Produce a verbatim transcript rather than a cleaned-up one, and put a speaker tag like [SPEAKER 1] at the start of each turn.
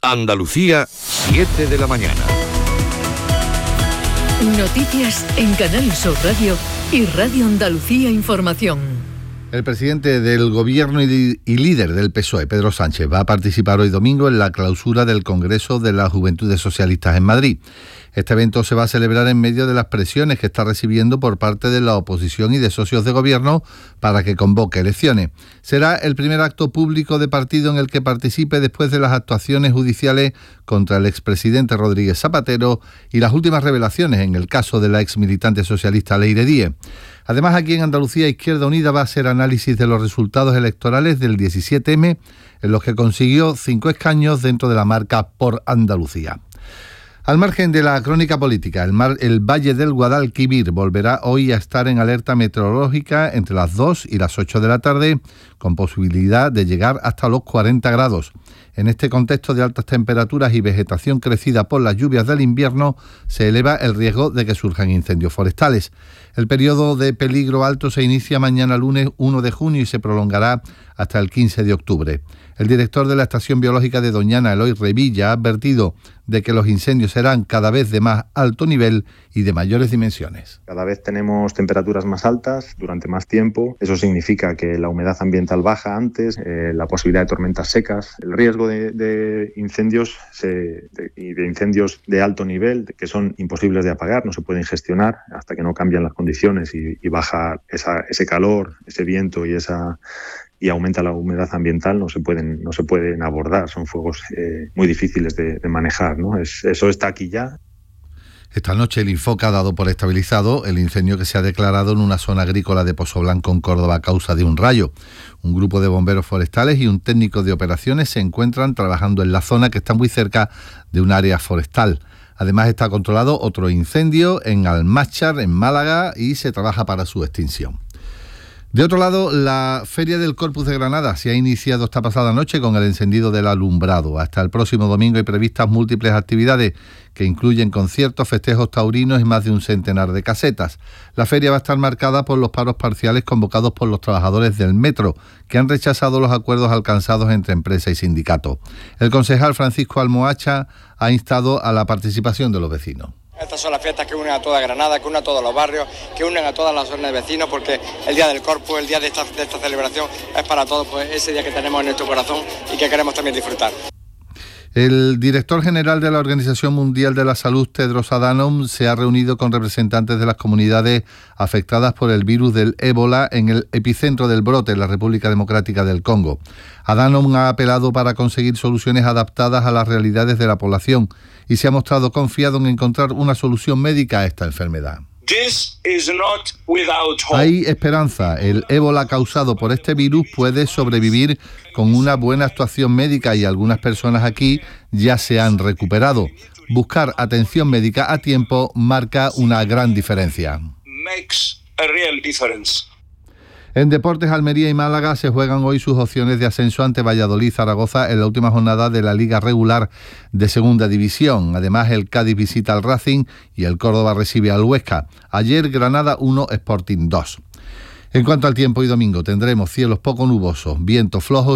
[SPEAKER 1] Andalucía, siete de la mañana.
[SPEAKER 2] Noticias en Canal Sur Radio y Radio Andalucía Información.
[SPEAKER 3] El presidente del Gobierno y, y líder del P S O E, Pedro Sánchez, va a participar hoy domingo en la clausura del Congreso de las Juventudes Socialistas en Madrid. Este evento se va a celebrar en medio de las presiones que está recibiendo por parte de la oposición y de socios de gobierno para que convoque elecciones. Será el primer acto público de partido en el que participe después de las actuaciones judiciales contra el expresidente Rodríguez Zapatero y las últimas revelaciones en el caso de la exmilitante socialista Leire Díez. Además, aquí en Andalucía, Izquierda Unida va a hacer análisis de los resultados electorales del diecisiete eme, en los que consiguió cinco escaños dentro de la marca Por Andalucía. Al margen de la crónica política, el, mar, el Valle del Guadalquivir volverá hoy a estar en alerta meteorológica entre las dos y las ocho de la tarde, con posibilidad de llegar hasta los cuarenta grados. En este contexto de altas temperaturas y vegetación crecida por las lluvias del invierno, se eleva el riesgo de que surjan incendios forestales. El periodo de peligro alto se inicia mañana lunes uno de junio y se prolongará hasta el quince de octubre. El director de la Estación Biológica de Doñana, Eloy Revilla, ha advertido de que los incendios serán cada vez de más alto nivel y de mayores dimensiones.
[SPEAKER 4] Cada vez tenemos temperaturas más altas durante más tiempo. Eso significa que la humedad ambiental baja antes, eh, la posibilidad de tormentas secas, el riesgo de, de incendios se, de, y de incendios de alto nivel que son imposibles de apagar, no se pueden gestionar hasta que no cambian las condiciones y, y baja esa, ese calor, ese viento y esa y aumenta la humedad ambiental, no se pueden no se pueden abordar, son fuegos eh, muy difíciles de, de manejar, ¿no? Es, eso está aquí ya.
[SPEAKER 3] Esta noche el Infoca ha dado por estabilizado el incendio que se ha declarado en una zona agrícola de Pozoblanco, en Córdoba, a causa de un rayo. Un grupo de bomberos forestales y un técnico de operaciones se encuentran trabajando en la zona, que está muy cerca de un área forestal. Además, está controlado otro incendio en Almáchar, en Málaga, y se trabaja para su extinción. De otro lado, la Feria del Corpus de Granada se ha iniciado esta pasada noche con el encendido del alumbrado. Hasta el próximo domingo hay previstas múltiples actividades que incluyen conciertos, festejos taurinos y más de un centenar de casetas. La feria va a estar marcada por los paros parciales convocados por los trabajadores del metro, que han rechazado los acuerdos alcanzados entre empresa y sindicato. El concejal Francisco Almohacha ha instado a la participación de los vecinos.
[SPEAKER 5] Estas son las fiestas que unen a toda Granada, que unen a todos los barrios, que unen a todas las zonas de vecinos, porque el día del Corpus, el día de esta, de esta celebración, es para todos, pues ese día que tenemos en nuestro corazón y que queremos también disfrutar.
[SPEAKER 3] El director general de la Organización Mundial de la Salud, Tedros Adhanom, se ha reunido con representantes de las comunidades afectadas por el virus del ébola en el epicentro del brote en la República Democrática del Congo. Adhanom ha apelado para conseguir soluciones adaptadas a las realidades de la población y se ha mostrado confiado en encontrar una solución médica a esta enfermedad. Hay esperanza. El ébola causado por este virus puede sobrevivir con una buena actuación médica y algunas personas aquí ya se han recuperado. Buscar atención médica a tiempo marca una gran diferencia. En deportes, Almería y Málaga se juegan hoy sus opciones de ascenso ante Valladolid y Zaragoza en la última jornada de la Liga Regular de Segunda División. Además, el Cádiz visita al Racing y el Córdoba recibe al Huesca. Ayer, Granada uno, Sporting dos. En cuanto al tiempo, y domingo tendremos cielos poco nubosos, viento flojo